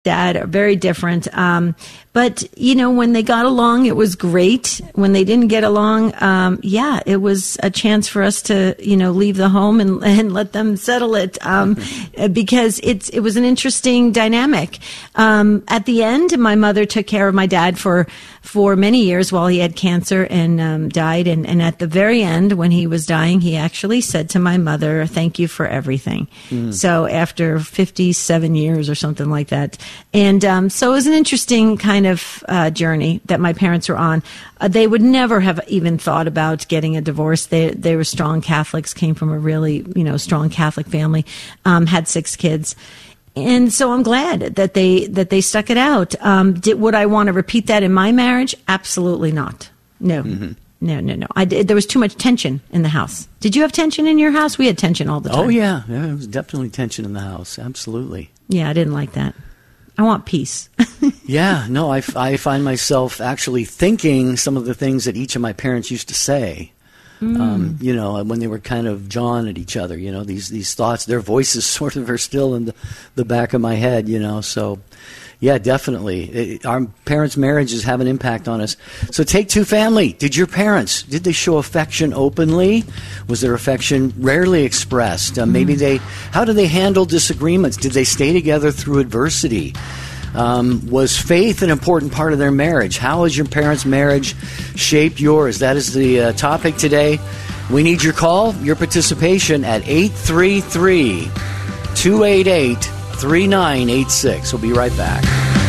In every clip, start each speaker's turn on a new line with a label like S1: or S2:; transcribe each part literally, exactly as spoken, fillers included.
S1: dad are very different. Um, but, you know, when they got along, it was great. When they didn't get along, um, yeah, it was a chance for us to, you know, leave the home and, and let them settle it, um, because it's, it was an interesting dynamic. Um, at the end, my mother took care of my dad for, for many years while he had cancer and, um, died. And, and at the very end, when he was dying, he actually said to my mother, "Thank you for everything." Mm. So after fifty-seven years or something like that. And, um, so it was an interesting kind of uh, journey that my parents were on. Uh, they would never have even thought about getting a divorce. They they were strong Catholics, came from a really, you know, strong Catholic family, um, had six kids. And so I'm glad that they that they stuck it out. Um, did, would I want to repeat that in my marriage? Absolutely not. No. Mm-hmm. No, no, no. I did, there was too much tension in the house. Did you have tension in your house? We had tension all the time.
S2: Oh, yeah. yeah. There was definitely tension in the house. Absolutely.
S1: Yeah, I didn't like that. I want peace.
S2: yeah, no, I, I find myself actually thinking some of the things that each of my parents used to say. Mm. Um, you know, when they were kind of jawing at each other, you know, these these thoughts, their voices sort of are still in the, the back of my head, you know, so... Yeah, definitely. It, our parents' marriages have an impact on us. So take two family. Did your parents, did they show affection openly? Was their affection rarely expressed? Uh, maybe they, how did they handle disagreements? Did they stay together through adversity? Um, was faith an important part of their marriage? How has your parents' marriage shaped yours? That is the uh, topic today. We need your call, your participation at eight three three, two eight eight, three nine eight six. We'll be right back.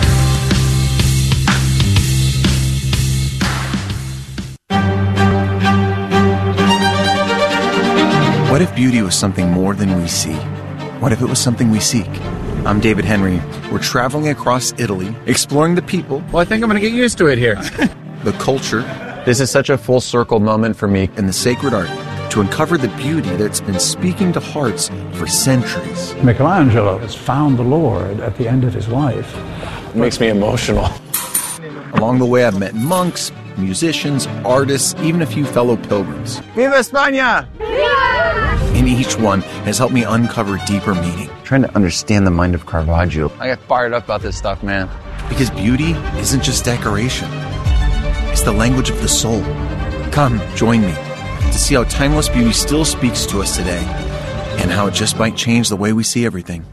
S3: What if beauty was something more than we see? What if it was something we seek? I'm David Henry. We're traveling across Italy, exploring the people.
S4: Well, I think I'm going to get used to it here.
S3: The culture.
S4: This is such a full circle moment for me.
S3: And the sacred art, to uncover the beauty that's been speaking to hearts for centuries.
S5: Michelangelo has found the Lord at the end of his life.
S4: It makes me emotional.
S3: Along the way, I've met monks, musicians, artists, even a few fellow pilgrims.
S4: Viva España!
S3: And each one has helped me uncover deeper meaning.
S6: Trying to understand the mind of Caravaggio.
S4: I get fired up about this stuff, man.
S3: Because beauty isn't just decoration. It's the language of the soul. Come, join me to see how timeless beauty still speaks to us today and how it just might change the way we see everything.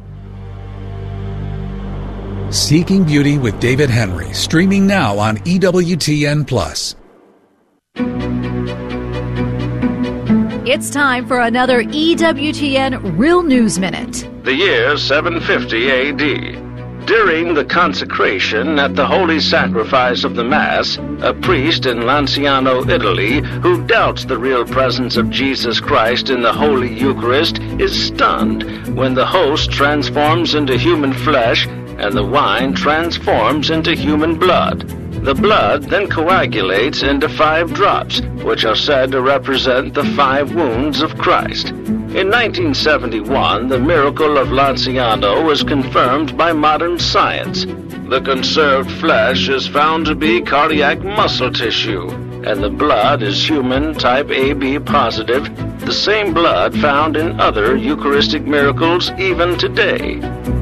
S7: Seeking Beauty with David Henry, streaming now on E W T N Plus.
S8: It's time for another E W T N Real News Minute.
S9: The year seven fifty A D. During the consecration at the Holy Sacrifice of the Mass, a priest in Lanciano, Italy, who doubts the real presence of Jesus Christ in the Holy Eucharist, is stunned when the host transforms into human flesh and the wine transforms into human blood. The blood then coagulates into five drops, which are said to represent the five wounds of Christ. In nineteen seventy-one, the miracle of Lanciano was confirmed by modern science. The conserved flesh is found to be cardiac muscle tissue, and the blood is human type A B positive, the same blood found in other Eucharistic miracles even today.